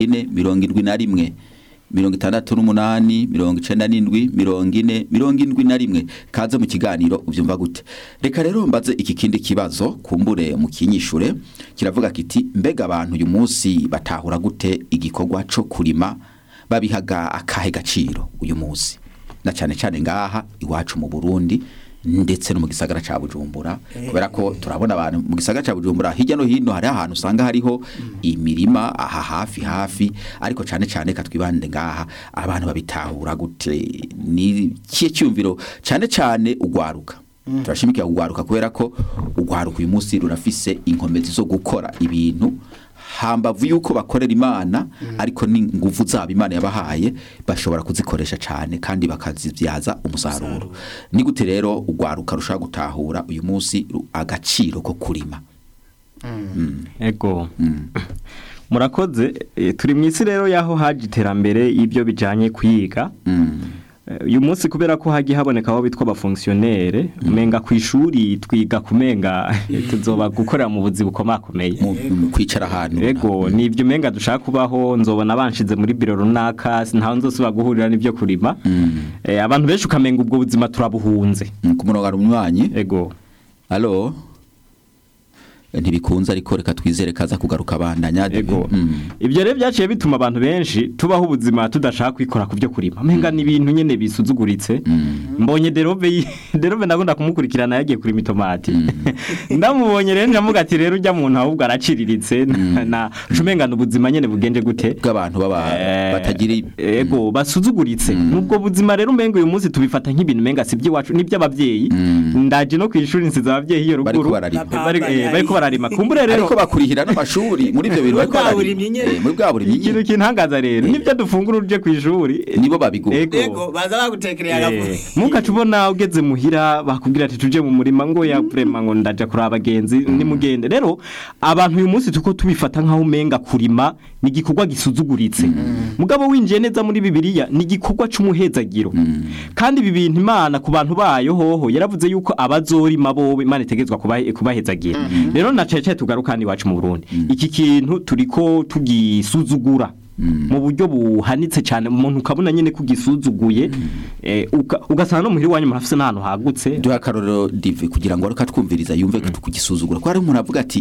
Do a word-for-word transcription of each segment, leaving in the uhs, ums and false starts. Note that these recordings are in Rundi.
ine mirongo indwi na rimwe mirongo itandatu n'umunani mirongo icenda n'indwi mirongo ine mirongo indwi na rimwe. Kaze mu kiganiro uvyumva gute? Reka rero mbaze iki kindi kibazo kumbure mu kinyishure kiravuga kiti mbega abantu uyu munsi batahura gute igikorwa co kurima babihaga akahe gaciro uyu munsi na cyane cyane ngaha iwacu mu Burundi ndetse no mu gisagara ca Bujumbura kubera ko turabona abantu mu gisagara ca Bujumbura hirya no hino hari ahantu usanga hariho imirima aha hafi hafi ariko cyane cyane katwibande ngaha abantu babitahura gute ni kiye cyumviro cyane cyane ugwaruka turashimikira ugwaruka kubera ko ugwaruka uyu munsi runafise inkomezi zo gukora ibintu hambavu yuko bakorera Imana ariko ni nguvu zabo Imana yabahaye bashobora kuzikoresha cyane kandi bakazibyaza umusaruro. Ni gute rero ugwaruka rushaka gutahura uyu munsi agaciro ko kurima? Ego murakoze turi mu isi rero yaho haje iterambere y'ibyo bijanye kwiga. Uyu munsi kubera ko hagiye haboneka aho bitwa abafonctionnaire umenga ku ishuri twiga kumenga tuzoba gukorera mu buzi bukomakomeye mu kwicara ahantu. Ego nivyo umenga dushaka kubaho nzobona banshize muri biro runaka ntaho nzosubira guhurira n'ibyo kurima. Eh abantu benshi ukamenga ubwo buzima turabuhunze ku murongo umwanyi. Ego allo ntibikunze ariko reka twizere kaza kugaruka bandanya. Ego ibyo rero byaciye bituma abantu benshi tubaho ubuzima tudashaka kwikora ku byo kurima menga ni ibintu nyene bisuzuguritse. Mbonye Derove Derove ndagunda kumukurikirana yagiye kuri mitomati ndamubonye rero njamuga ati rero ujya muntu ahubwo araciriritse na cumenga ubuzima nyene bugende gute bw'abantu baba batagira ego basuzuguritse nubwo buzima rero umenga uyu munsi tubifata nk'ibintu menga sibye wacu n'iby'abavyeyi ndaje no kwishuri nsiza abavyeyi iyo ruguru bari ko bararima kumbure rero ariko bakurihira n'amashuri muri ibyo bintu bariko muri bwa buri ikintu kintangaza rero nibyo dufungura uje kwishuri nibo babigura. Ego baza bagutekerera gafu mukacubona ugeze muhira bakubwira ati tuje mu murima ngo ya prema ngo ndaje kuri abagenzi ni mugende rero abantu uyu munsi tuko tubifata nkaho umenga kurima ni gikorwa gisuzuguritse mugabo winjiye neza muri Bibiliya ni gikorwa c'umuhezagiro kandi ibi bintu Imana ku bantu bayo hoho yaravuze yuko abazorima bobe Imana itegezwa kubahezagira. Rero na cece tugarukani wacu mu Burundi iki kintu turiko tugisuzugura mu buryo buhanitse cyane umuntu ukabona nyene kugisuzuguye eh ugasana no muhiri wanyu murafise nahantu hagutse. Duha karoro dive kugira ngo ariko twumviriza yumve ko kugisuzugura ko ari umuntu avuga ati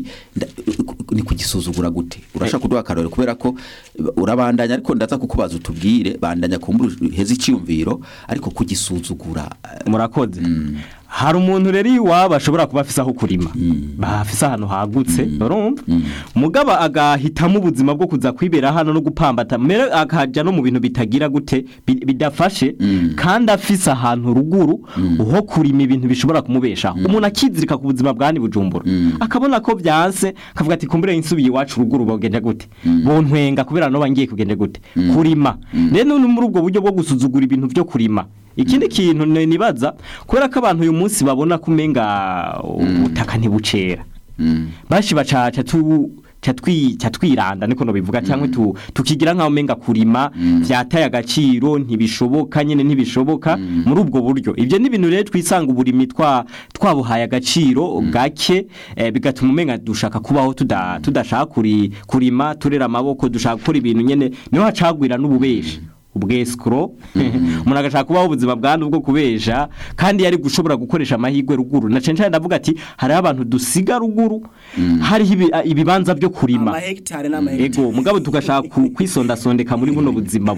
ni kugisuzugura gute urashaka kuduha karoro kubera ko urabandanya ariko ndaza kukubaza utubwire bandanya kumbura heza iciyumviro ariko kugisuzugura murakoze. Hari umuntu rero iwaba ashobora kuba afise aho kurima bafise ahantu hagutse urumva mugaba agahitamo ubuzima bwo kuza kwibera hano no gupambata mere akaja no mu bintu bitagira gute bidafashe kandi afise ahantu ruguru uho kurima ibintu bishobora kumubesha umuntu akizirika ku buzima bwani Bujumbura akabona ko byanse akavuga ati kumbure insubiye iwacu ruguru bogenda gute bontwenga kubera no bangiye kugenda gute kurima rero muri ubwo buryo bwo gusuzugura ibintu byo kurima. Ikindi kintu nibaza kubera ko abantu uyu munsi babona kumenga ubutaka ntibucera bashi bacaca tu catwi catwiranda niko no bivuga cyangwa tu tukigira nkaho menga kurima byataye agaciro ntibishoboka nyene ntibishoboka muri ubwo buryo ivyo ni ibintu rero twisanga uburimi twa twabuhaye agaciro gake bigatuma umenga dushaka kubaho tuda tudashaka kuri kurima turera amaboko dushaka gukora ibintu nyene niho hacagwira n'ububeshi ubwescro umuntu agashaka kubaho ubuzima bwandu bwo kubesha kandi yari gushobora gukoresha amahigwe ruguru na cenca ndavuga ati hari abantu dusiga ruguru hari ibibanza byo kurima ama hectare na hectare ego mugabo tugashaka kwisonda sondeka muri buno buzima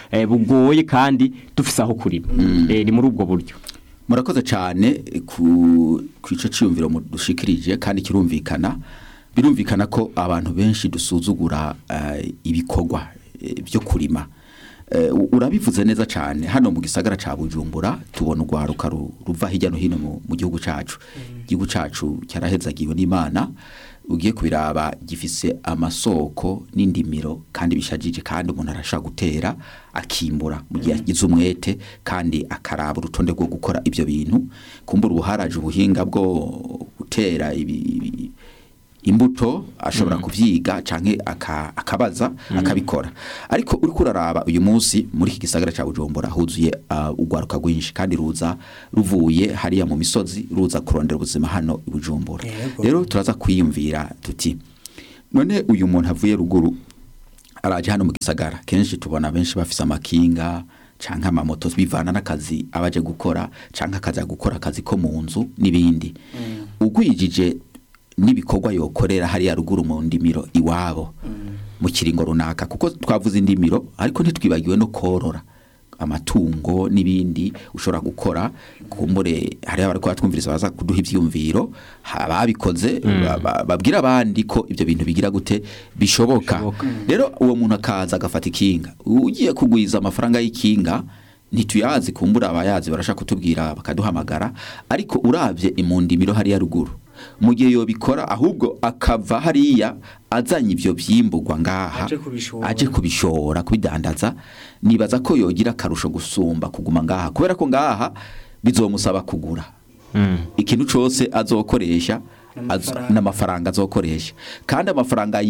bugoye kandi dufise aho kurima eh ni muri ubwo buryo. Murakoze cyane ku kwico ciyumviro dushikirije kandi kirumvikana birumvikana ko abantu benshi dusuzugura ibikorwa byo kurima. Uh, urabivuze neza cyane hano mu gisagara ca Bujumbura tubona ugwaruka ruva hirya no hino mu gihugu cacu igihugu cacu cyarahezagiwe n'Imana ugiye kubiraba gifise amasoko n'indimiro kandi bishajije kandi umuntu arashaka gutera akimbura mu gihe agize umwete kandi akaraba urutonde rwo gukora ibyo bintu kumbura ubuharaje ubuhinga bwo gutera ibi imbuto ashobora mm. kuvyiga canke akabaza mm. akabikora ariko uri kuraraba uyu munsi muri iki gisagara ca Bujumbura huzuye uh, ugwaruka gwinshi kandi ruza ruvuye hariya mu misozi ruza kurondera ubuzima hano i Bujumbura rero turaza kwiyumvira tuti none uyu muntu avuye ruguru araje hano mu gisagara kenshi tubona benshi bafise amakinga canke amamoto bivana n'akazi abaje gukora canke akaza gukora akazi ko mu nzu n'ibindi mm. ugwijije n'ibikorwa yokorera hari ya ruguru mu ndimiro iwabo mm. mu kiringo runaka kuko twavuze indimiro ariko ntitwibagiwe no korora amatungo n'ibindi ushobora gukora kumbure hari abari ko twumviriza baza kuduha ivyumviro ababikoze mm. babwira abandi ko ibyo bintu bigira gute bishoboka rero uwo muntu akaza agafata ikinga ugiye kugwiza amafaranga y'ikinga ntituyazi kumbura abayazi barashaka kutubwira bakaduhamagara ariko uravye imundimiro hari ya ruguru mu gihe yo bikora ahubwo akava hariya azanye ivyo vyimburwa ngaha aje kubishora kubidandaza nibaza ko yogira karusho gusumba kuguma ngaha kubera ko ngaha bizomusaba kugura mm. ikintu cose azokoresha n'amafaranga azokoresha kandi amafaranga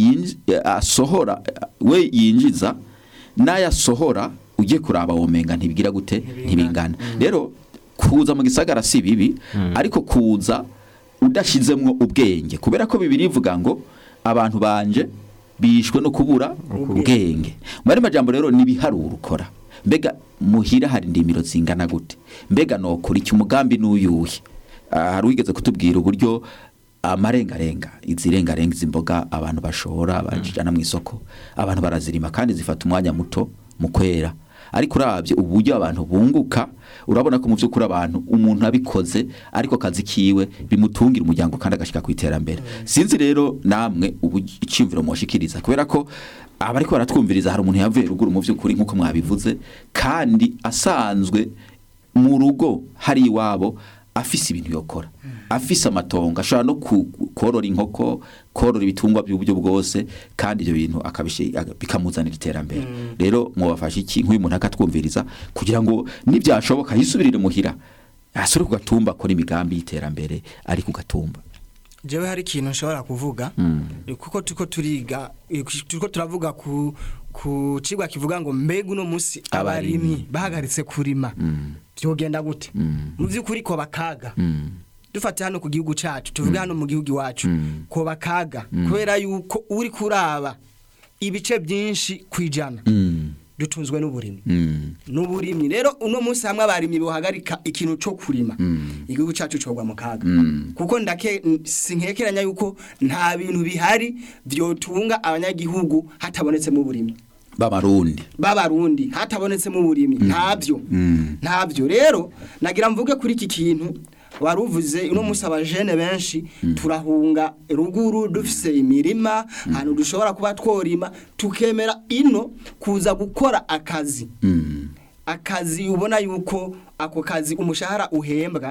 asohora we yinjiza n'ayasohora ugiye kuraba womenga ntibigira gute ntibingana rero kuza mu gisagara si bibi mm. ariko kuza udashizemwo ubwenge kubera ko bibiri ivuga ngo abantu banje bishwe no kubura ubwenge muri majambo rero nibiharura ukora mbega muhira hari ndimiro zingana gute mbega no kuri iki umugambi n'uyuhe hari uh, wigeze kutubwira uburyo amarengarenga izirengarenga izimboga abantu bashora banjana mu isoko abantu barazirima kandi zifata umwanya muto mu kwera ariko uravye uburyo abantu bunguka urabona ko mu vyukuri abantu umuntu abikoze ariko kazi kiwe bimutungira umuryango kandi agashika ku iterambere mm. sinzi rero namwe ubu icimviro moshikiriza kubera ko abariko baratwumviriza hari umuntu yavuye ruguru mu vyukuri nkuko mwabivuze kandi asanzwe mu rugo hari iwabo afise ibintu yokora mm. afise amatongo ashobora no korora inkoko korora ibitungwa by'uburyo bwose kandi ibyo bintu akabishe bikamuzanira iterambere mm. rero mwabafasha iki nk'uyu muntu akatwumviriza kugira ngo nibyashoboka yisubirire muhira asore ku gatumba akora imigambi y'iterambere ari ku gatumba jewe hari ikintu nshobora kuvuga mm. kuko tuko turiga tuko turavuga ku ku cigwa kivuga ngo mbega uno musi abarimyi bahagaritse kurima mm. byogenda gute mm. mu vy'ukuri ko bakaga mm. dufate hano ku gihugu cyacu tuvuga mm. hano mu gihugu iwacu mm. ko bakaga mm. kubera yuko uri kuraba ibice byinshi kwijana mm. dutunzwe n'uburimyi mm. n'uburimyi rero uno munsi hamwe abarimyi bohagarika ikintu cyo kurima mm. igihugu cyacu cogwa mu kaga mm. kuko ndake sinkekeranya yuko nta bintu bihari byotunga abanyagihugu hatabonetse mu burimyi babarundi babarundi hatabonetse mu burimyi mm. ntabyo mm. ntabyo rero nagira mvuge kuri iki kintu waruvuze uno musi abajene benshi mm. turahunga ruguru dufise imirima mm. hano dushobora kuba tworima tukemera ino kuza gukora akazi mm. akazi ubona yuko ako kazi umushahara uhembwa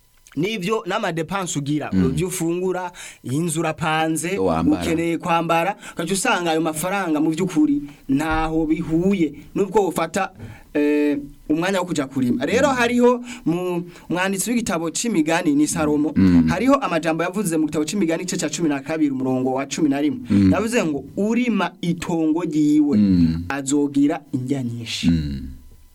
nivyo n'amadepanse ugira mm. byo ufungura inzu urapanze ukeneye kwambara kaje usanga ayo mafaranga mu by'ukuri ntaho bihuye nubwo ufata eh, umwanya wo kuja kurima rero mm. hariho mu mwanditsi w'igitabo c'imigani ni Salomo mm. hariho amajambo yavuze mu gitabo c'imigani cece cumi na kabiri umurongo wa cumi na rimwe mm. yavuze ngo urima itongo giwe mm. azogira indya nyinshi mm.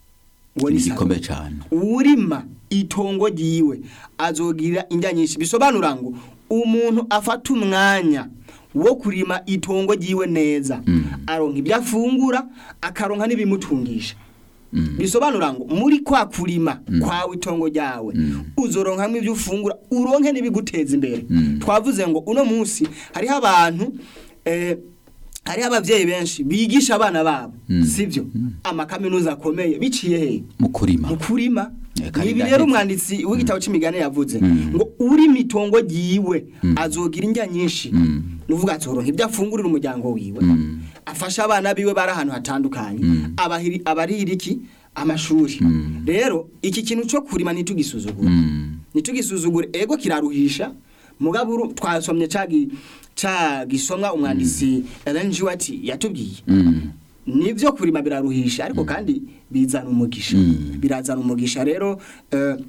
wari gikomeye cyane urima itongo giwe azogira indya nyinshi bisobanura ngo umuntu afata umwanya wo kurima itongo giwe neza mm. aronka ibyafungura akaronka nibimutungisha mm. bisobanura ngo muri kwa kurima mm. kwa itongo ryawe mm. uzoronka hamwe ibyo ufungura uronke nibiguteza imbere mm. twavuze ngo uno munsi hari abantu eh hari abavyeyi benshi bigisha abana babo mm. sivyo mm. amakaminuza akomeye biciye he mu kurima mu kurima nibi rero umwanditsi w'igitabo c'imigani yavuze mm. ngo uri mitongo giwe mm. azogira indya nyinshi mm. nuvuga azoronka ibyafungurira umuryango wiwe mm. afasha abana biwe bari ahantu hatandukanye mm. abahiri abaririki amashuri mm. rero iki kintu cyo kurima nitugisuzugura mm. nitugisuzugure ego kiraruhisha mugaburu twasomye cagi cha gisomwa umwandisi Ellen G. White yatubwiye mm. nivyo kurima biraruhisha ariko mm. kandi bizana umugisha mm. birazana umugisha rero uh,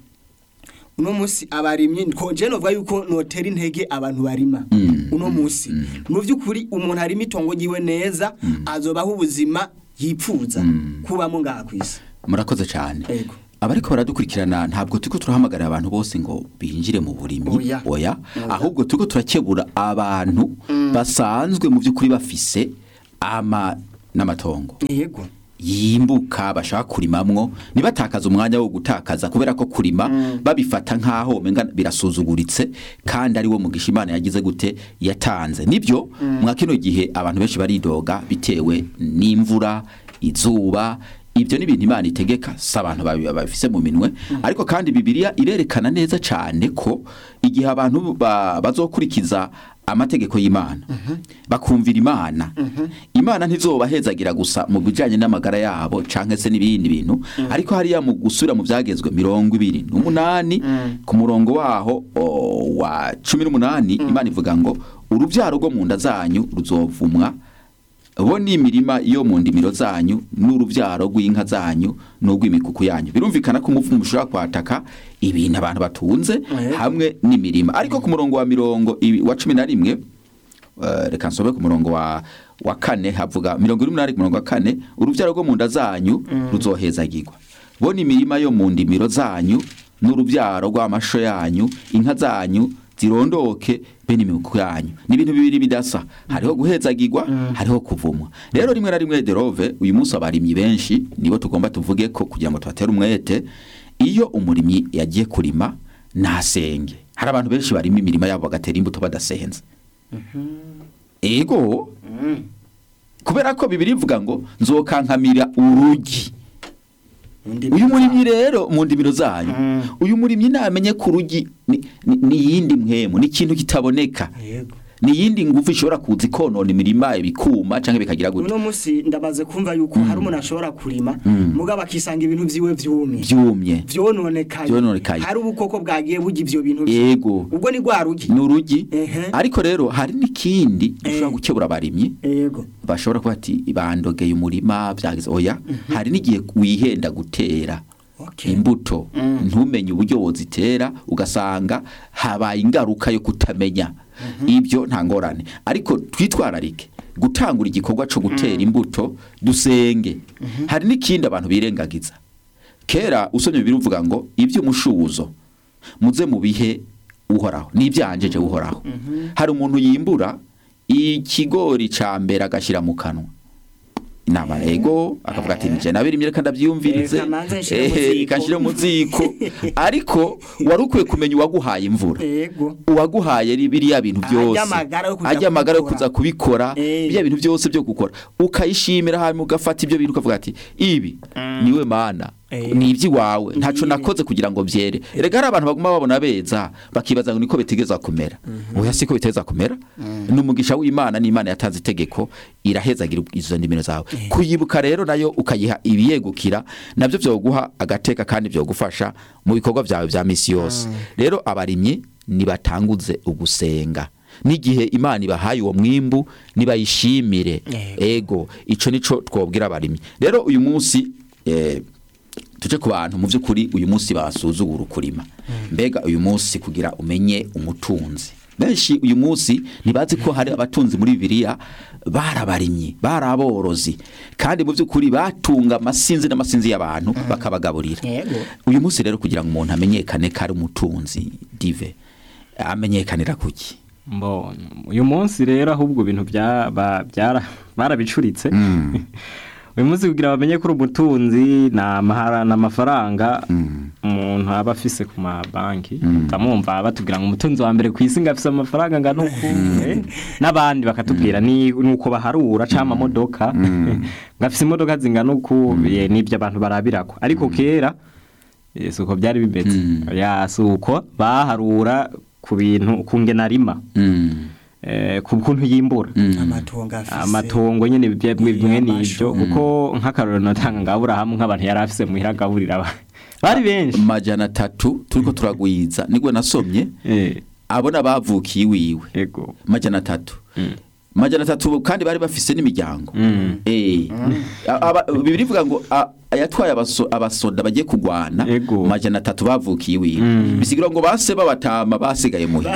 uno musi abarimyi konje novuga yuko notera intege abantu barima mm. uno musi mm. mu vyukuri umuntu harimo itongo giwe neza mm. azobaho ubuzima yipfuza mm. kubamo ngaha kwisi murakoze cyane ego abariko baradukurikirana ntabwo tuko turahamagarira abantu bose ngo binjire mu burimyi oya, oya. ahubwo tuko turakebura abantu mm. basanzwe mu byukuri bafise ama n'amatongo yego yimbuka bashaka kurimamwo nibatakaza umwanya wo gutakaza kubera ko kurima mm. babifata nkaho menga birasuzuguritse kandi ari wo mugisha Imana yagize gute yatanze nibyo mm. mwa kino gihe abantu benshi baridoga bitewe n'imvura izuba ibyo n'ibintu Imana itegeka s'abantu babifise mu minwe mm. ariko kandi Bibiliya irerekana neza cyane ko igihe abantu bazokurikiza amategeko y'Imana uh-huh. bakumvira Imana uh-huh. Imana ntizobahezagira gusa mu bijanye n'amagara yabo canke se n'ibindi bintu uh-huh. ariko hariya mu gusura mu byagezwe mirongo ibiri n'umunani uh-huh. ku murongo waho o, wa cumi n'umunani uh-huh. Imana ivuga ngo urubyaro rwo mu nda zanyu ruzovumwa bo n'imirima yo mu ndimiro zanyu n'urubyaro rw'inka zanyu n'urw'imikuku yanyu birumvikana ko umuvumo ushobora kwataka ibintu abantu batunze mm-hmm. hamwe n'imirima ariko ku murongo wa mirongo wa cumi na rimwe uh, reka nsobe ku murongo wa wa kane havuga mirongo n'umunani ku murongo wa kane urubyaro rwo mu nda zanyu mm. ruzohezagirwa bo n'imirima yo mu ndimiro zanyu n'urubyaro rw'amasho yanyu inka zanyu zirondoke bene imikuku yanyu ni ibintu bibiri bidasa hariho guhezagirwa mm. hariho kuvumwa rero rimwe na rimwe derove uyu munsi abarimyi benshi nibo tugomba tuvuge ko kugira ngo tubatere umwete iyo umurimyi yagiye kurima nasenge hari abantu benshi barima imirima yabo bagatera imbuto badasenze mm-hmm. ego mm. kubera ko Bibiliya ivuga ngo nzokankamira urugi uyu murimyi rero mu ndimiro zanyu mm. uyu murimyi namenye ku rugi ni, ni, ni yindi mwemu ni ikintu kitaboneka yego ni yindi ngufu ishobora kuza ikonona imirima ibikuma canke bikagira gute uno musi ndabaze kumva yuko mm. hari umuntu ashobora kurima mm. mugaba akisanga ibintu vyiwe vyumye vyumye vyononekaye vyononekaye hari ubukoko bwagiye bugi ivyo bintu yego ubwo ni gwa rugi ni urugi uh-huh. ariko rero hari n'ikindi ushobora gukebura abarimyi yego bashobora kuba ati ibandogeye umurima vyagize oya uh-huh. hari n'igihe wihenda gutera okay. imbuto mm. ntumenye uburyo wozitera ugasanga habaye ingaruka yo kutamenya mm-hmm. ibyo nta ngorane ariko twitwararike gutangura igikorwa cyo gutera mm. imbuto dusenge mm-hmm. hari n'ikindi abantu birengagiza kera usomye biruvuga ngo ibyo mushuzo muze mu bihe uhoraho nibyanjeje uhoraho mm-hmm. hari umuntu yimbura ikigori ca mbere agashira mu kanwa inama ego akavuga ati nje nabirimye reka ndavyumvirize eh kashire mu ziko ariko warukwiye kumenya uwaguhaye imvura ego uwaguhaye biriya bintu byose ajya amagara yo kuza kubikora bya bintu byose byo gukora ukayishimira hanyuma ugafata ibyo bintu ukavuga ati ibi niwe mana ni ibyi wawe ntaco nakoze kugira ngo byere rega hari abantu baguma babona beza bakibaza ngo niko bitegeza kumera oya siko biteza kumera n'umugisha w'Imana n'Imana yatanze itegeko irahezagira izo ndimiro zawe kuyibuka rero nayo ukayiha ibiyegukira nabyo byo guha agateka kandi byo gufasha mu bikorwa byawe bya misi yose rero abarimyi nibatanguze ugusenga n'igihe Imana ibahaye uwo mwimbu nibayishimire ego ico nico twobwira abarimyi rero uyu munsi eh, tuje ku bantu mu by'ukuri uyu munsi basuzugura kurima mbega uyu munsi kugira umenye umutunzi benshi uyu munsi nibazi ko hari abatunzi muri Bibiliya barabarimye baraborozi kandi mu by'ukuri batunga amasinzi n'amasinzi y'abantu bakabagaburira uyu munsi rero kugira ngo umuntu amenyekane kari umutunzi dive amenyekanira kuki mbo uyu munsi rero ahubwo ibintu bya byara barabicuritse uyu munsi kugira bamenye ko umutunzi na mahara na mafaranga umuntu aba afise ku mabanki tamumva batubwira ngo umutunzi wa mbere kwisi ngafise amafaranga ngano ku nabandi bakatubwira ni nuko baharura cama modoka ngafise imodoka zingana ku nibyo abantu barabirako ariko kera suko byari bimeze ya suko baharura ku bintu kungena rima eh ku kuntu yimbura amatongo afise amatongo nyene bimwe nibyo kuko nk'akaroro natanga ngabura hamwe nk'abantu yari afise muhira gaburira bari benshi majana atatu turiko turagwiza nigwe nasomye eh abona bavukiye wiwe yego majana atatu majana atatu kandi bari bafise n'imiryango eh Bibiliya ivuga ngo yatwaye abaso, abasoda bagiye kugwana Ego. majana atatu bavukiye iwiwe bisigura ngo base babatama basigaye muhi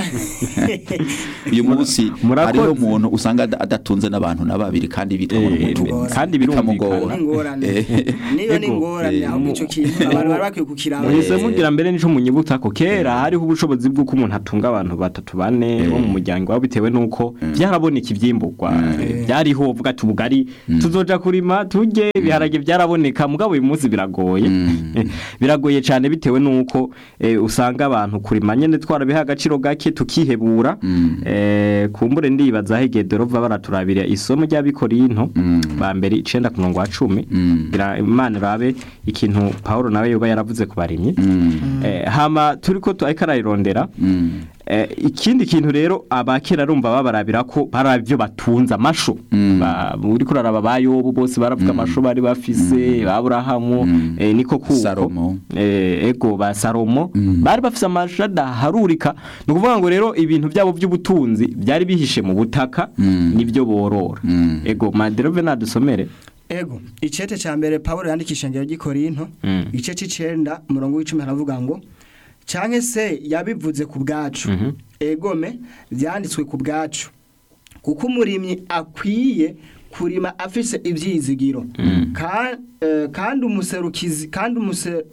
uyu munsi Murakoze. hariho umuntu usanga ada- adatunze n'abantu na babiri kandi bitwa ngo Eh, n'umutume kandi birumvikana. bikamugora. ingorane niyo ni Ego. ingorane Eh. ahubwo ico kintu abantu bari bakwiye kukiraba Mwese mugira mbere nico munyibutsa ko kera hariho ubushobozi bw'uko umuntu atunga abantu batatu bane bo mu muryango wabo bitewe nuko byaraboneka ivyimburwa byariho uvuga ati ubugari tuzoja kurima turye ibiharage byaraboneka mugabo uyu munsi biragoye biragoye cyane bitewe nuko eh, usanga abantu kurima nyene twarabiha agaciro gake tukihebura eh, kumbure ndibaza hegedero va baraturabira isomo ry'abikorinto ba mbere icenda ku murongo wa cumi bira Imana rabe ikintu Paulo nawe yoba yaravuze ku barimyi eh, hama turiko twayikarayirondera eh, ikindi kintu rero abakera rumva babarabira ko baravyo batunza amasho ba muri kuraraba bayobo bose baravuga amasho bari bafise ba Abrahamu eh, niko kuko Salomo. eh, ego ba Salomo bari bafise amasho adaharurika no kuvuga ngo rero ibintu byabo by'ubutunzi byari bihishe mu butaka nibyo borora ego Maderove nadusomere ego icete ca mbere Paulo yandikisha ngero gikorinto Mm. igice c'icenda umurongo w'icumi haravuga ngo canke se yabivuze ku bwacu egome byanditswe ku bwacu kuko umurimyi akwiye kurima afise ivyizigiro Ka- eh, kandi umuserukizi kandi umuse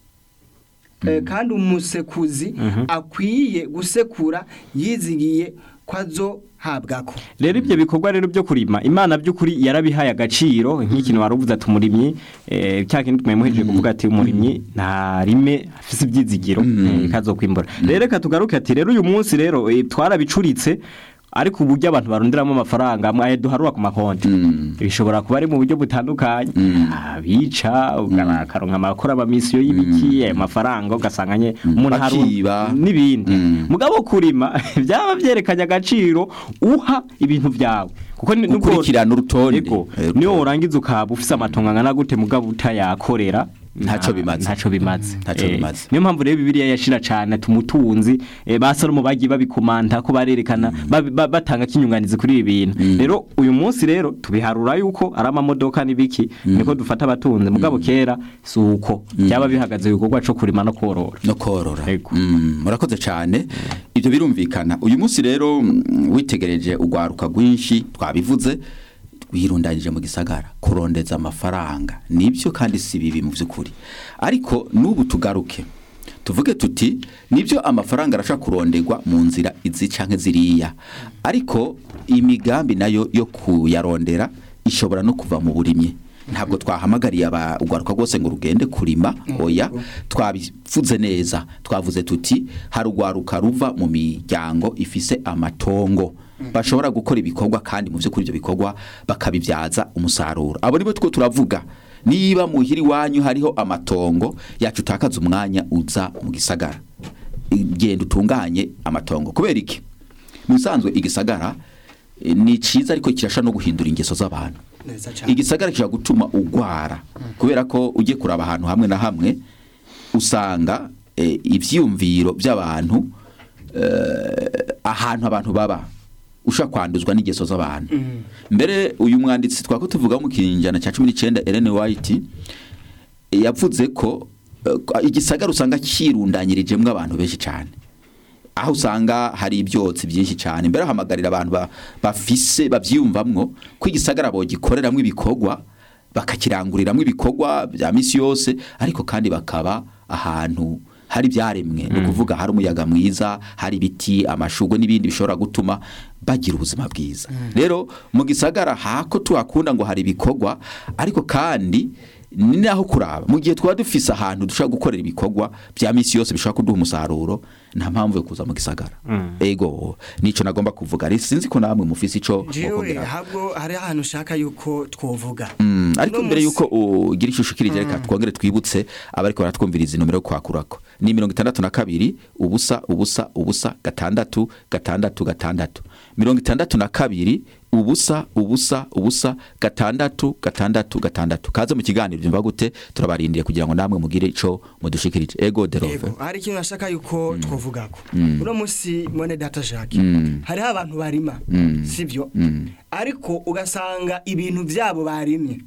eh, kandi umusekuzi akwiye gusekura yizigiye kwazo habwako rero ibyo bikorwa rero byo kurima Imana by'ukuri yarabihaye agaciro nk'ikintu waruvuze ati umurimyi eh, cya kintu tumemuheje kuvuga ati umurimyi ntarime afise ibyizigiro eh, kazokwimbura rero reka tugaruke ati rero uyu munsi rero eh, twarabicuritse ariko uburyo abantu baronderamo amafaranga mwaye duharura ku makonti bishobora kuba ari mu buryo butandukanye abica ukaronka amakora amamisiyo y'ibiki ayo mafaranga ugasanganye umuntu Bakiba. n'ibindi Mm. mugabo kurima byaba byerekanye agaciro uha ibintu byawe kuko ni- nubwo- Gukurikirana urutonde. Ego, Eh, niyo urutonde. urangiza ukaba ufise amatongo angana gute mugabo utayakorera Ntaco nta- bimaze. ntaco bimaze Ntaco Eh, bimaze. niyo mpamvu rero Bibiliya yashira cyane tumutunzi eh, ba Salomo bagiye babikomanta ko barerekana babi- ba- batanga kinyunganizi kuri ibi bintu rero uyu munsi rero tubiharura yuko ari amamodoka n'ibiki niko dufata abatunzi mugabo kera suko byaba bihagaze ibikorwa cyo kurima no korora no korora. Ego. Mm, murakoze cyane ibyo birumvikana uyu munsi rero mm, witegereje ugwaruka gwinshi twabivuze wirundanyije mu gisagara kurondeza amafaranga nibyo kandi si bibi mu by'ukuri ariko n'ubu tugaruke tuvuge tuti nibyo amafaranga arashaka kuronderwa mu nzira izi canke ziriya ariko imigambi nayo yo kuyarondera ishobora no kuva mu burimyi ntabwo twahamagariye abagwaruka rwose ngo rugende kurima oya twabivuze neza twavuze tuti hari ugwaruka ruva mu miryango ifise amatongo bashobora gukora ibikorwa kandi mu by'ukuri ibyo bikorwa bakabibyaza umusaruro abo nibo two turavuga niba muhiri wanyu hariho amatongo yacu utakaza umwanya uza mu gisagara genda utunganye amatongo kubera iki musanzwe igisagara eh, ni ciza ariko kirasha no guhindura ingeso z'abantu neza cyane igisagara kija gutuma ugwara kubera ko ugiye kuraba ahantu hamwe na hamwe usanga eh, ivyiyumviro by'abantu eh, ahantu abantu baba ushaka kwanduzwa n'ingeso z'abantu mbere uyu mwanditsi twako tuvuga mu kinjana cya cumi n'icenda Ellen White eh, yavuze ko eh, igisagara usanga kirundanyirijemwe abantu benshi cyane aho usanga hari ibyotsi byinshi cyane mbere hamagarira abantu ba- bafise bavyiyumvamwo ko igisagara bogikoreramwe ibikorwa bakakiranguriramwe ibikorwa bya misi yose ariko kandi bakaba ahantu hari byaremwe no kuvuga hari umuyaga mwiza hari ibiti amashugwe n'ibindi bishobora gutuma bagira ubuzima bwiza rero mu gisagara hako tuhakunda ngo hari ibikorwa ariko kandi ni naho kuraba mu gihe twaba dufise ahantu dushobora gukorera ibikorwa bya misi yose bishobora kuduha umusaruro nta mpamvu yo kuza mu gisagara ego nico nagomba kuvuga rero sinzi ko namwe mufise ico jewe mukongera habwo hari ahantu ushaka yuko twovuga Mm, ariko Uno mbere musi- yuko ugira ishusho kirije reka twongere twibutse abariko baratwumviriza inomero yo kwakurako ni mirongo itandatu na kabiri ubusa ubusa ubusa gatandatu gatandatu gatandatu mirongo itandatu na kabiri ubusa ubusa ubusa gatandatu gatandatu gatandatu kaze mu kiganiro byumva gute turabarindiye kugira ngo namwe mugire ico mudushikirije ego derove Ego, hari ikintu nashaka yuko twovugako uno musi mwene data Jacques Mm. hariho abantu barima Mm. sivyo Mm. ariko ugasanga ibintu byabo barimye Mm.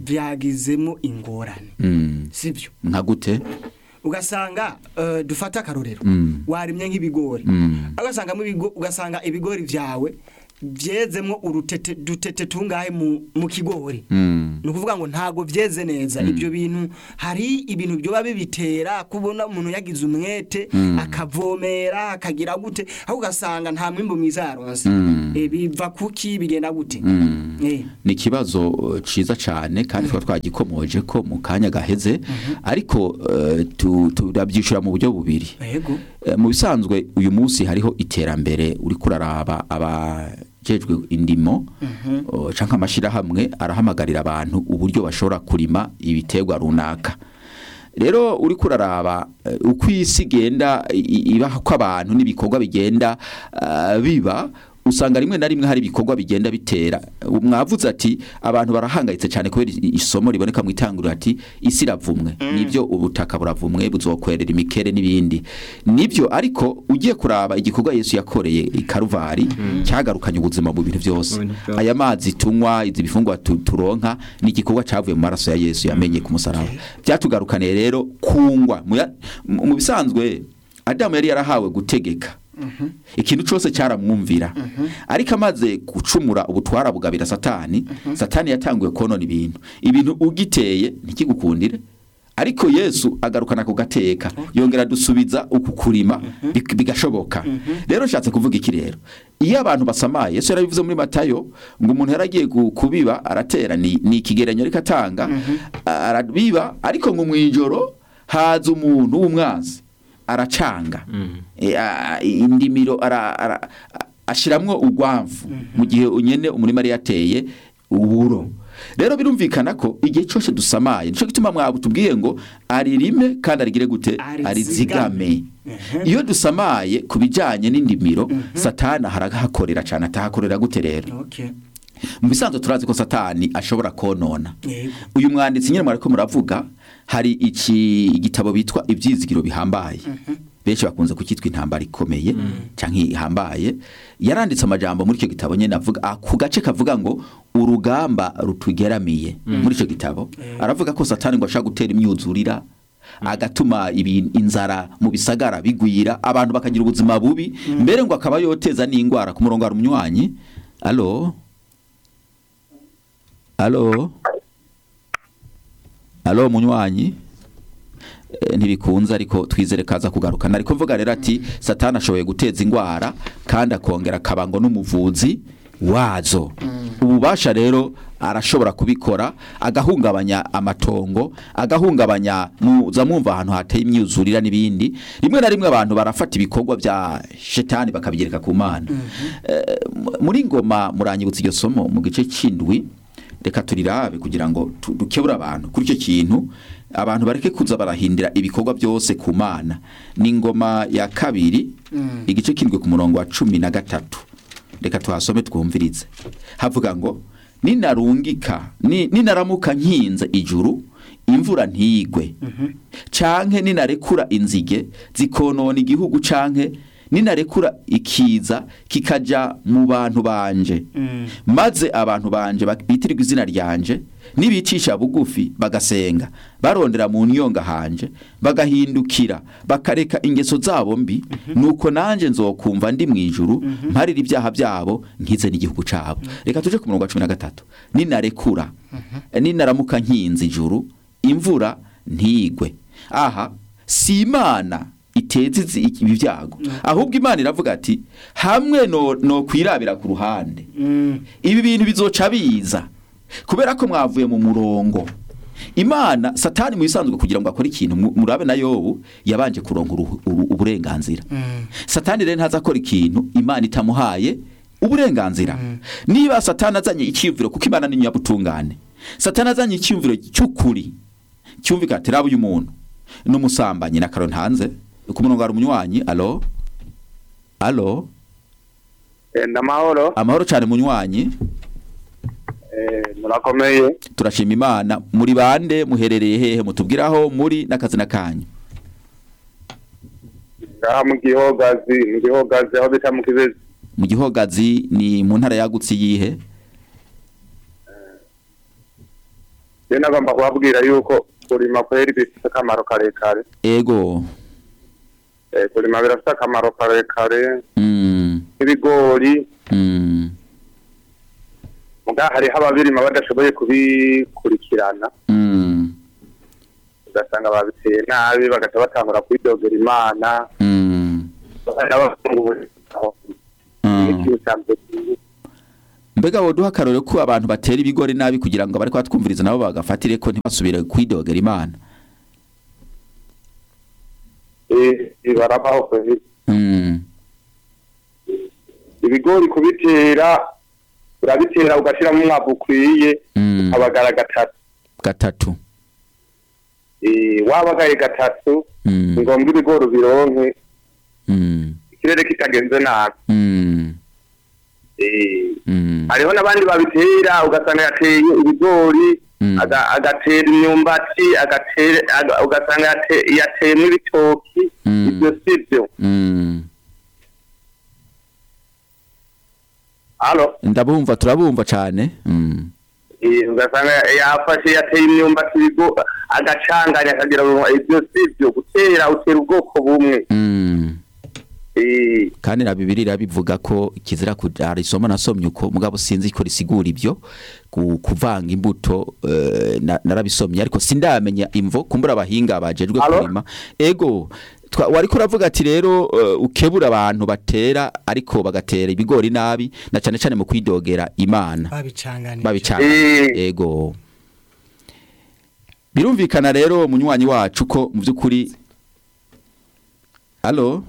byagizemo ingorane Mm. sibyo nka gute ugasanga uh, dufata akarorero Mm. warimye nk'ibigori Mm. ugasanga mu bigo ugasanga ibigori byawe byezemwo urutete dutete tungahe mu, mu kigori Mm. nukuvuga ngo ntago byeze neza ibyo bintu hari ibintu byo babitera kubona umuntu yagize umwete akavomera akagira gute aho ugasanga nta mwimbo mwiza yaronse Mm. e, biva kuki bigenda gute Mm. eh ni ikibazo uh, ciza cyane kandi twa twagikomoje ko mu kanya gaheze ariko uh, tu- turabyishura mu buryo bubiri yego Eh, mu bisanzwe uyu munsi hariho iterambere uri kuraraba abajejwe indimo uh, canke amashirahamwe arahamagarira abantu uburyo bashobora kurima ibiterwa runaka rero uri kuraraba uh, uko isi igenda i- ibaho ko abantu n'ibikorwa bigenda uh, biba usanga rimwe na rimwe hari ibikorwa bigenda bitera mwavuze ati abantu barahangayitse cyane kubera isomo riboneka mu itanguriro ati isi iravumwe nibyo ubutaka buravumwe buzokwerera imikere n'ibindi nibyo ariko ugiye kuraba igikorwa Yesu yakoreye i Karuvari cyagarukanye ubuzima mu bintu byose aya mazi tunywa izi bifungwa tu- turonka ni igikorwa cyavuye mu maraso ya Yesu yamenye ku musaraba byatugarukaniye rero kungwa mu ya- mu bisanzwe Adamu yari yarahawe gutegeka ikintu cyose cyaramwumvira ariko amaze gucumura ubutwara bugabira satani satani yatanguye konona ibintu ibintu ugiteye ntikigukundire ariko Yesu agarukana ku gateka yongera dusubiza uku kurima bik- bigashoboka rero nshatse kuvuga iki rero iyo abantu basamaye Yesu yarabivuze muri Matayo ngo umuntu yaragiye gu- kubiba aratera ni, ni ikigereranyo ariko atanga arabiba ariko ngo mwijoro haza umuntu w'umwanzi aracanga e, a- indimiro ara, ara, a- ashiramwo urwamvu mu gihe unyene umurima ari yateye uburo rero birumvikana ko igihe cyose dusamaye nico gituma mwabu tubwiye ngo aririme kandi arigire gute arizigame iyo dusamaye kubijanye n'indimiro satana harahakorera cyane atahakorera gute rero okay mu bisanzwe turazi ko satani ashobora konona yego uyu mwanditsi nyine mwariko muravuga hari iki igitabo bitwa ibyizigiro bihambaye benshi bakunze kukitwa intambara ikomeye canke ihambaye yaranditse amajambo muri icyo gitabo nyene avuga ku gace kavuga ngo urugamba rutugeramiye muri icyo gitabo aravuga ko satani ngo ashaka gutera imyuzurira agatuma ibintu inzara mu bisagara bigwira abantu bakagira ubuzima bubi mbere ngo akaba yoteza n'ingwara ku murongo wa umunywanyi allo allo allo munywanyi e, ntibikunze ariko twizere kaza kugarukana ariko mvuga rero ati satani ashoboye guteza ingwara kandi akongera akabango n'umuvuzi wazo ububasha rero arashobora kubikora agahungabanya amatongo agahungabanya muza mwumva ahantu hateye imyuzurira n'ibindi rimwe na rimwe abantu barafata ibikorwa bya shetani bakabigereka ku mana e, muri ngoma muranyibutsa iryo somo mu gice cy'indwi reka turirabe kugira ngo tu- dukebura abantu kuri icyo kintu abantu bareke kuza barahindira ibikorwa byose ku mana ni ngoma ya kabiri igice kindwe ku murongo wa cumi na gatatu reka tuhasome twumvirize havuga ngo ninarungika ni, ninaramuka nkinze ijuru imvura ntigwe canke ninarekura inzige zikonona igihugu canke ninarekura ikiza kikaja mu bantu banje maze abantu banje bitirirwa izina ryanje nibicisha bugufi bagasenga barondera mu nyonga hanje bagahindukira bakareka ingeso zabo mbi nuko nanje nzokumva ndi mwijuru mparira ibyaha byabo nkize n'igihugu cabo reka tuje ku murongo wa cumi na gatatu ninarekura ninaramuka nkinze ijuru imvura ntigwe aha si imana iteze ibi byago ahubwo imana iravuga ati hamwe no no kwirabira ku ruhande ibi bintu bizoca biza kubera ko mwavuye mu murongo imana satani mu bisanzwe kugira ngo akore ikintu murabe na Yobu yabanje kuronka uburenganzira satani rero ntaza akora ikintu imana itamuhaye uburenganzira niba satani azanye icyumviro kuko imana ni nyabutungane satani azanye icyumviro cy'ukuri cyumvika terabu y'umuntu n'umusambanyi na karon hanze ku murongo ari umunywanyi allo allo ndamahoro amahoro cyane munywanyi eh murakomeye turashima imana muri bande muherereye hehe mutubwiraho muri n'akazina kanyu ngaha mu gihogazi mu gihogazi aho bita mu kibezi mu gihogazi ni mu ntara yagutse yihe rero nagomba kubabwira yuko kurima kweri bifite akamaro karekare. ego Eh, kurima birafite akamaro karekare. mm Ibigori mm muga hariho ababirima badashoboye kubikurikirana. mm Ugasanga babiteye nabi bagaca batangura kwidogera Imana. mm N'abafunguye aho. Mm. Ikintu cyambere. mbega woduha akarorero ko abantu batera ibigori nabi kugira ngo bariko batwumviriza nabo bagafatire ko ntibasubire kwidogera Imana. Eh, ibarabaho kweri. mm Ibigori kubitera urabitera ugashiramo umwavu ukwiye Mm. abagara gatatu. gatatu Eh, wabagaye gatatu mm ngombwa ibigori bironke mm ikirere kitagenze nabi. mm Eh, mm hariho n'abandi babitera ugasanga yateye ibigori Mm. aga- agatera imyumbati agatera aga- ugasanga yate- yateyemo ibitoki. Mm. Ibyo sivyo. mm Halo. ndabumva turabumva cyane. mm Eh, ugasanga yafashe yateye imyumbati ibigo agacanganya akagira ngo ibyo sivyo gutera utera ubwoko bumwe. mm Eh, kandi na Bibiliya irabivuga ko kizira kujara isomo nasomye uko mugabo sinzi ko risigura ibyo ku- kuvanga imbuto eh, na- narabisomye ariko sindamenya imvo kumbura abahinga bajejwe Alo? kurima ego twa- wariko uravuga ati rero eh, ukebura abantu batera ariko bagatera ibigori nabi na cyane cyane mu kwidogera Imana babicanganije babicana Eh. ego birumvikana rero munywanyi wacu ko mu by'ukuri Allo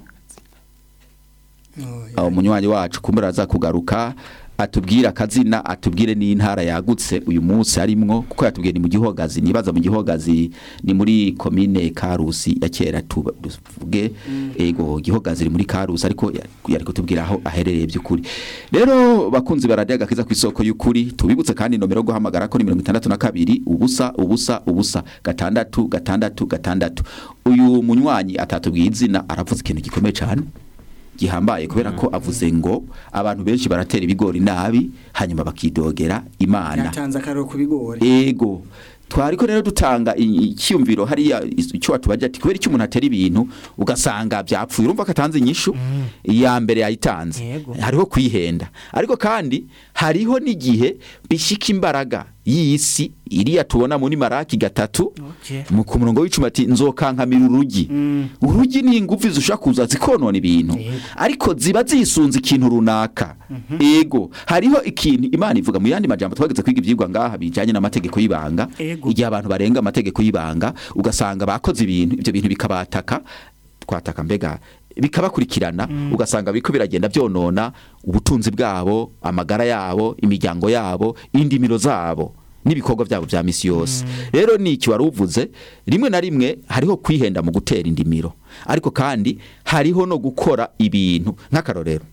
Oh, aho munywanyi wacu kumbura aza kugaruka atubwira akazina atubwire n'intara yagutse uyu munsi arimwo kuko yatubwiye ni mu Gihogazi nibaza mu Gihogazi ni muri komine Karusi ya kera tuvuge ego Gihogazi iri muri Karusi ariko yari kutubwira aho aherereye by'ukuri rero bakunzi baradiyaga kiza ku isoko y'ukuri tubibutse kandi nomero yo guhamagara ko ni mirongo itandatu na kabiri ubusa ubusa ubusa gatandatu gatandatu gatandatu uyu munywanyi atatubwiye izina aravuze ikintu gikomeye cyane gihambaye kubera ko avuze ngo abantu benshi baratera ibigori nabi hanyuma bakidogera Imana. yatanze akaroro ku bigori Ego twariko rero dutanga icyumviro hariya icyo watubaje ati kubera icyo umuntu atera ibintu ugasanga byapfuye urumva katanze inyishu iya mbere yayitanze Yego. hariho kwihenda ariko kandi hariho n'igihe bishika imbaraga y'isi iriya tubona muri Maraki gatatu Okay. mu ku murongo w'icumi ati nzokankamira urugi Mm. urugi ni ingufu zishaka kuza zikonona ibintu Yego. ariko ziba zisunze ikintu runaka ego hariho ikintu Imana ivuga mu yandi majambo twageze kwiga ivyigwa ngaha bijanye n'amategeko y'ibanga Ego. igihe abantu barenga amategeko y'ibanga ugasanga bakoze ibintu ibyo bintu bikabataka twataka mbega bikabakurikirana ugasanga biko biragenda byonona ubutunzi bwabo amagara yabo imiryango yabo indimiro zabo n'ibikorwa byabo bya misi yose rero niki wari uvuze rimwe na rimwe hariho kwihenda mu gutera indimiro ariko kandi hariho no gukora ibintu nk'akarorero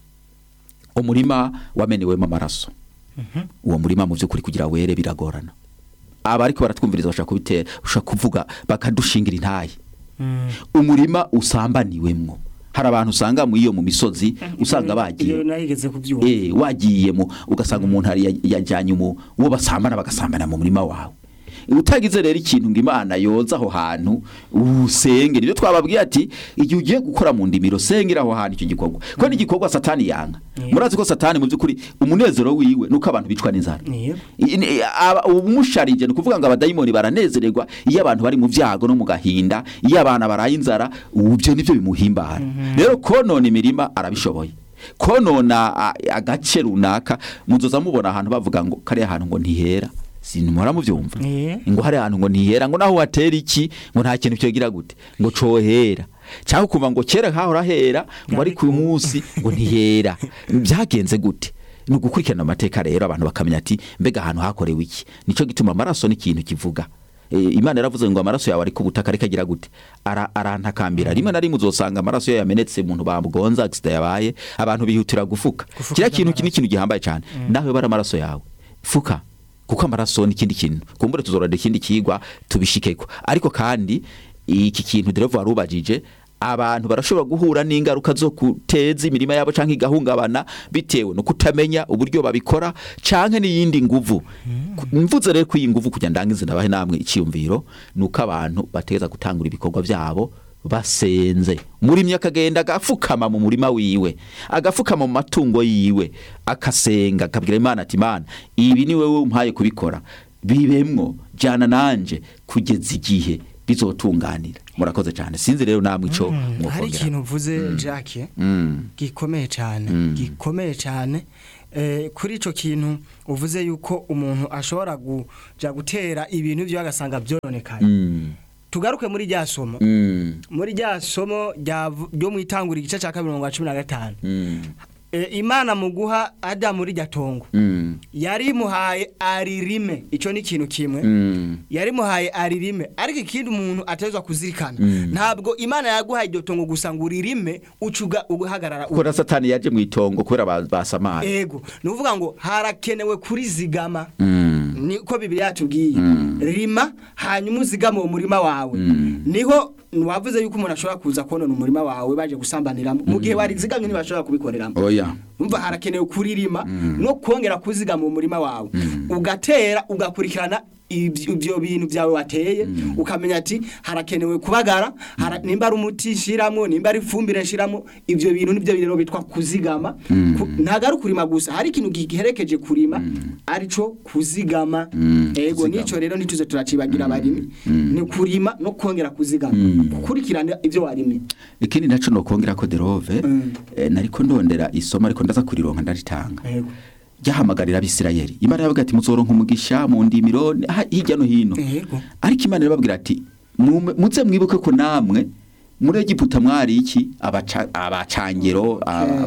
umurima wamenewemo amaraso uwo murima mu by'ukuri kugira were biragorana aba ariko baratwumviriza bashaka kubitera ushaka kuvuga bakadushingira intaye umurima usambaniwemwo hari abantu usanga mu iyo mu misozi usanga bagiye nayigeze kubyumva eh wagiye mu ugasanga umuntu hari yajyanye mu wo basambana bagasambana mu murima wawe utagize rero ikintu ngo Imana yoza aho hantu usenge nibyo twababwiye ati igihe ugiye gukora mu ndimiro sengera aho hantu icyo gikorwa ko ni gikorwa Satani yanga murazi ko Satani mu by'ukuri umunezero wiwe nuko abantu bicwa n'inzara umusharije no kuvuga ngo abadayimoni baranezererwa iyo abantu bari mu vyago no mu gahinda iyo abana baraye inzara ubyo nivyo bimuhimbara rero konona imirima arabishoboye konona agace runaka muzoza mubona ahantu bavuga ngo kare ahantu ngo ntihera sinumara mu byumva ngo hari ahantu ngo ntihera ngo naho watera iki ngo nta kintu cyogira gute ngo cohera cyangwa kuva ngo kera hahora hera ngo ari ku munsi ngo ntihera byagenze gute ni ugukurikirana amateka rero abantu bakamenya ati mbega ahantu hakorewe iki nico gituma amaraso n'ikintu kivuga Imana yaravuze ngo amaraso yawe ari ku butaka rikagira gute arantakambira rimwe na rimwe uzosanga amaraso yawe yamenetse umuntu bamgonza accident yabaye abantu bihutira gufuka kira kintu kini kintu gihambaye cyane nawe bara amaraso yawe fuka kuko amaraso n'ikindi kintu kumbure tuzorade ikindi kigwa tubishikeko ariko kandi iki kintu derevo warubajije abantu barashobora guhura n'ingaruka zo kuteza imirima yabo canke igahungabana bitewe no kutamenya uburyo babikora canke n'iyindi nguvu. Mvuze rero ko iyi nguvu kujya ndangize ndabahe namwe iciyumviro nuko abantu bategeza gutangura ibikorwa byabo basenze. Murimye akagenda agafukama mu murima wiwe, agafukama mu matungo yiwe, akasenga akabwira Imana ati Imana ibi ni wewe umpaye kubikora, bibemwo jana nanje kugeza igihe bizotunganira. Murakoze cyane. Sinzi rero namwe ico mm, hari ikintu uvuze mm. Jacques mm. gikomeye cyane mm. gikomeye cyane eh, kuri ico kintu uvuze yuko umuntu ashobora kuja gutera ibintu byo agasanga byononekaye mm. tugaruke muri rya somo mm. muri rya somo ryo mwitangura igice cya kabiri cumi na gatanu mm. e, Imana mu guha Adamu rijya tongo mm. yari muhaye aririme. Ico ni kintu kimwe mm. yari muhaye aririme, ariko ikindi umuntu atezwa kuzirikana mm. ntabwo Imana yaguhaye iryo tongo gusa ngo uririme ucuga uhagarara ukora. Satani yaje mu itongo kubera basamaye. Ego nuvuga ngo harakenewe kuri zigama mm. niko Bibiliya yatubwiye mm. rima hanyuma uzigama umurima wawe mm. niho wavuze yuko umuntu ashobora kuza konona umurima wawe baje gusambaniramo mu gihe wari zigamye ntibashobora kubikoreramo. Oya umva harakenewe kuririma mm. no kongera kuzigama umurima wawe mm. ugatera ugakurikirana ibyo bintu byawe wateye mm. ukamenya ati harakenewe kubagara hara, nimba ari umuti shiramo nimba ari fumbire shiramo ibyo bintu nibyo birero bitwa kuzigama mm. ku, ntaga kurima gusa hari ikintu giherekeje kurima mm. arico kuzigama mm. ego nico rero nituze turacibagira mm. abarimi mm. ni kurima no kongera kuzigama mm. gukurikirana ibyo warimye. Ikindi naco no kongera ko derove mm. eh, nariko ndondera isoma ariko ndaza kurironka ndaritanga ego yahamagarira Abisirayeli. Imana yavuga ati muzoronka umugisha mu ndimiro hirya no hino. Ariko Imana irababwira ati muze mwibuke ko namwe muri Egiputa mwari iki abacangero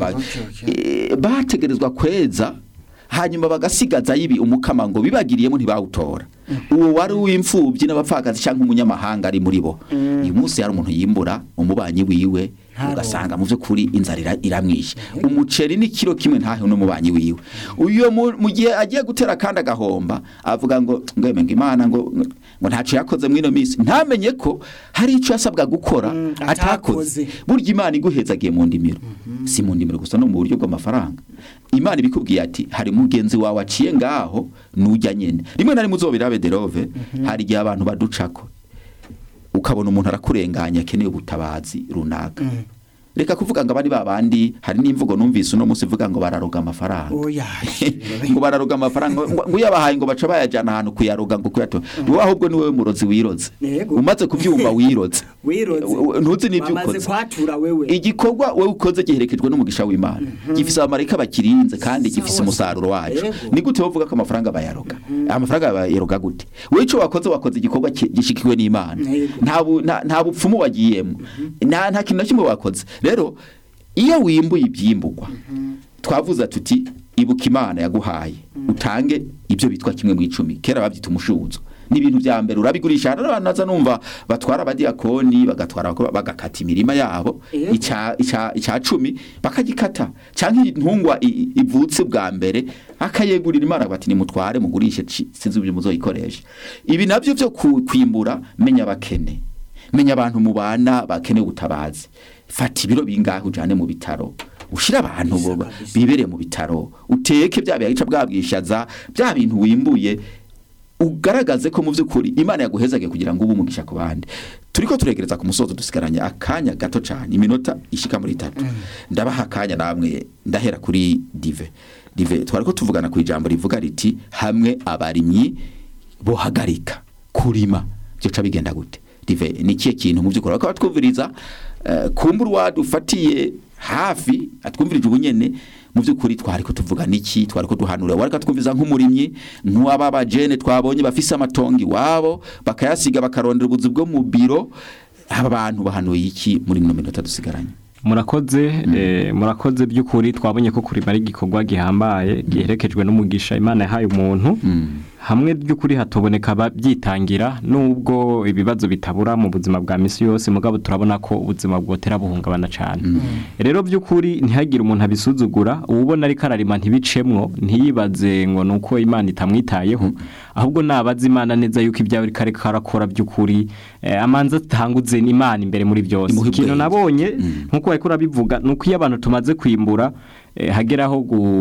bategerezwa kweza hanyuma bagasigaza yibi umukama ngo bibagiriyemo ntibawutora. Uwo wari uw'imfubyi n'abapfakazi cyangwa umunyamahanga ari muri bo. Uyu munsi yari umuntu yimbura umubanyi wiwe ugasanga mu by'ukuri inzara iramwishe. Umuceri ni kilo kimwe ntahe no mubanyi wiwe. Uyo mu gihe agiye gutera kandi agahomba avuga ngo ngweme Imana ngo ngo ntaco yakoze mwino misi, ntamenye ko hari ico yasabwa gukora mm, atakoze. Burya Imana iguhezagiye mu ndimiro mm-hmm. si mu ndimiro gusa no mu buryo bw'amafaranga. Imana ibikubwiye ati hari mugenzi wawe aciye ngaho nujya nyene rimwe nari muzobirabe derove mm-hmm. hari gihe abantu baducako ukabona umuntu arakurenganya akeneye ubutabazi runaka mm. reka kuvuga ngo abandi babandi hari n'imvugo numvise uno musi vuga ngo bararoga amafaranga. Oya ngo bararoga amafaranga ngo yabahaye ngo baca bayajana ahantu kuyaroga ngo kuyato wowe ahubwo ni wewe murozi wiroze umaze kuvyumva wiroze ntuzi n'ibyo ukoze bamaze kwatura wewe igikorwa wewe ukoze giherekejwe n'umugisha w'Imana mm-hmm. gifise amareka bakirinze kandi gifise umusaruro wacu. Ni gute wovuga ko amafaranga bayaroga mm-hmm. amafaranga bayaroga gute? Wewe ico wakoze wakoze igikorwa gishikiwe n'Imana nta nta bupfumu wagiyemo mm-hmm. nta nta kintu kimwe wakoze. Rero iyo wimbuye ibyimbugwa mm-hmm. twavuza tuti ibuka Imana yaguhaye mm-hmm. utange ibyo bitwa kimwe mu icumi. Kera babyita umushuzo n'ibintu bya mbere urabigurisha naza numva batwara abadiakoni bagatwara bagakata imirima yabo ica ica ica cumi bakagikata canke intungwa ivutse bwa mbere akayegurira Imana bati ni mutware mugurishe sinzi ibyo muzoyikoresha. Ibi navyo byo kwimbura menya bakene menya abantu mubana bakene ubutabazi. Fata ibiro bingahe ujane mu bitaro ushira abantu boba bibere mu bitaro uteke bya byagica bwabwishaza bya bintu wimbuye ugaragaze ko mu by'ukuri Imana yaguhezage kugira ngo ubumugisha ku bandi. Turiko turegereza ku musozo dusigaranya akanya gato cyane iminota ishika muri itatu mm. ndabaha akanya namwe ndahera kuri Dive. Dive twariko tuvugana ku ijambo rivuga riti hamwe abarimyi bohagarika kurima byo cabigenda gute? Dive ni kiye kintu mu by'ukuri bakaba twumviriza uh, kumbura wadufatiye hafi atwumvirije ubunyene mu by'ukuri twari ko tuvuga niki twari ko duhanura wareka twumviza nk'umurimyi nk'uwababa jene twabonye bafise amatongi wabo bakayasiga bakarondera ubuzu bwo mu biro. Aba bantu bahanuye iki muri no minota dusigaranye? Murakoze mm. eh, murakoze by'ukuri twabonye ko kurima ari gikorwa gihambaye giherekejwe n'umugisha Imana yahaye umuntu mm. hamwe by'ukuri hatoboneka babyitangira nubwo ibibazo bitabura mu buzima bwa misi yose mugabo turabona ko ubuzima bwotera buhungabana cyane rero by'ukuri ntihagire umuntu abisuzugura ubona ari kararima ntibicemwo ntiyibaze ngo nuko Imana itamwitayeho ahubwo nabaza Imana neza yuko ibyawe ari kare karakora by'ukuri eh, amanza tanguze Imana imbere muri byose ikintu nabonye nkuko bariko rabivuga nuko iyo abantu tumaze kwimbura eh, hageraho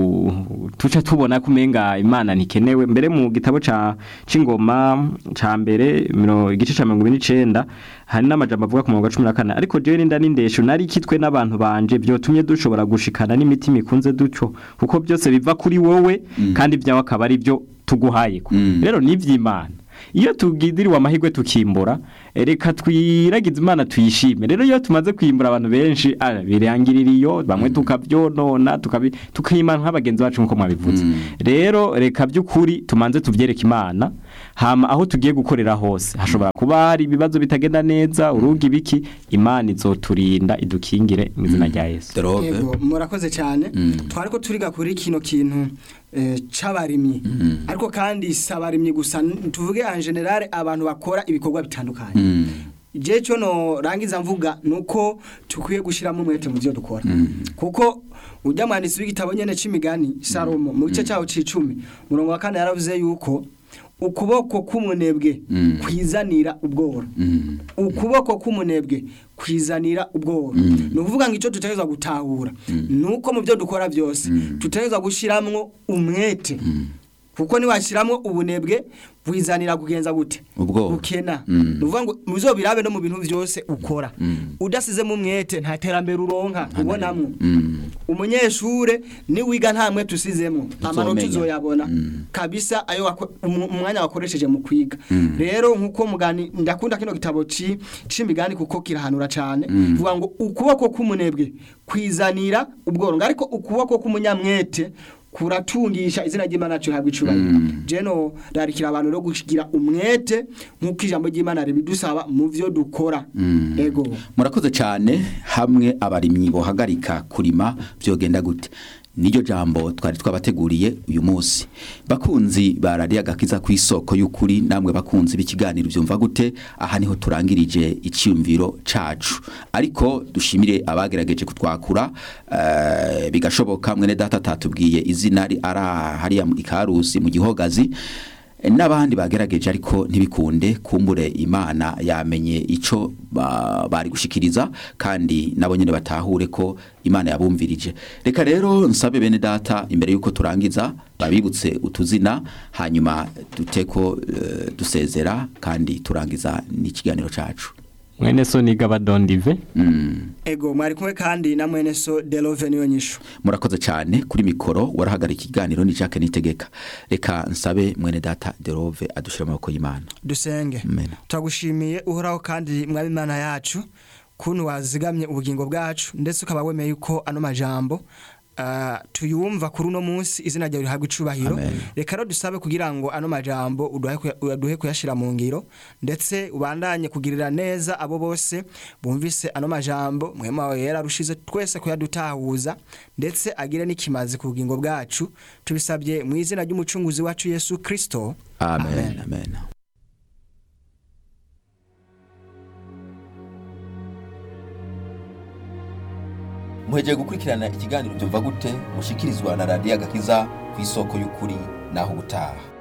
gu tuca tubona kumenga Imana nikenewe mbere mu gitabo ca cingoma ca mbere igice ca mirongo ine n'icenda hari n'amajambo avuga ku mirongo cumi na kane ariko jewe ninda n'indesho nari kitwe n'abantu banje byotumye dushobora gushikana n'imitima ikunze duco kuko byose biva kuri wowe mm. kandi byawe akaba ari byo tuguhaye mm. rero nivy'Imana iyo tugidiriwe amahirwe tukimbura reka twiragize Imana tuyishime rero iyo tumaze kwimbura abantu benshi birangirira iyo bamwe tukavyonona tukabi tukimana nk'abagenzi bacu nko mwabivuze mm. rero reka by'ukuri tumanze tuvyereka Imana hama aho tugiye gukorera hose hashobora kuba hari ibibazo bitagenda neza urugi biki Imana izoturinda idukingire mu izina rya Yesu yego murakoze cyane mm. twariko turiga kuri kino kintu eh, c'abarimyi mm. ariko kandi sabarimyi gusa tuvuge en general abantu bakora ibikorwa bitandukanye mm. je cyo no rangiza mvuga nuko tukwiye gushiramo umwete mu byo dukora mm. kuko ujya mwandisi w'igitabo nyene c'imigani Salomo mu gice cyaho c'icumi murongo wa kane yaravuze yuko ukuboko k'umunebwe mm. kwizanira ubworo mm. ukuboko k'umunebwe kwizanira ubworo mm. no kuvuga ngo ico tutegezwa gutahura mm. nuko mu byo dukora byose mm. tutegezwa gushiramwo umwete mm. kuko ni washiramwo ubunebwe wizanira kugenza gute ukena mm. nuvuga ngo muzobirabe no mu bintu byose ukora mm. udasize mu mwete nta terambere uronka ubonamwe mm. umunyeshure ni wiga nta mwe tusizemo amanota uzoyabona mm. kabisa ayo umwanya wakoresheje mu kwiga mm. rero nkuko mugani ndakunda kino gitabo ci c'imigani kuko kirahanura cyane mm. vuga ngo ukuboko k'umunebwe kwizanira ubworo ariko ukuboko k'umunyamwete kuratungisha izina ry'Imana cyo habwa icubahiro mm. jeno darikira abantu ro gushigira umwete nkuko ijambo ry'Imana ribidusaba mu byo dukora mm. ego murakoze cyane hamwe abarimyi bohagarika kurima byogenda gute niyo jambo twari twabateguriye uyu munsi bakunzi barari agakiza ku isoko y'ukuri namwe bakunzi b'ikiganiro byumva gute aha niho turangirije icyumviro cacu ariko dushimire abagerageje kutwakura uh, bigashoboka mwene data tatubwiye izina ari ara hariya mu Ikarusi mu Gihogazi n'abandi bagerageje ariko ntibikunde kumbure Imana yamenye ico ba, bari gushikiriza kandi nabo nyene batahure ko Imana yabumvirije reka rero nsabe bene data imbere yuko turangiza babibutse utuzina hanyuma duteko uh, dusezera kandi turangiza n'ikiganiro cacu mwene so niga badondive mm. ego mwari kumwe kandi na mwene so Delove niyo nyisho murakoze cyane kuri mikoro warahagara ikiganiro ni Jacques Nitegeka reka nsabe mwene data Delove adushira amaboko y'Imana dusenge twagushimiye uhoraho kandi mwabi Imana yacu kuntu wazigamye ubugingo bwacu ndetse ukaba wemeye yuko ano majambo Uh, tuyumva kuri uno munsi izina ryawe rihabwa icubahiro reka ro dusabe kugira ngo ano majambo uduhe kuyashira mu ngiro ndetse ubandanye kugirira neza abo bose bumvise ano majambo mwema wawe yararushize twese kuyadutahuza ndetse agire n'ikimazi ku bugingo bwacu tubisabye mu izina ry'umucunguzi wacu Yesu Kristo amen amen, amen. Muheje gukurikirana ikiganiro byumva gute mushikirizwa na Radio Agakiza ku isoko y'ukuri naho gutaha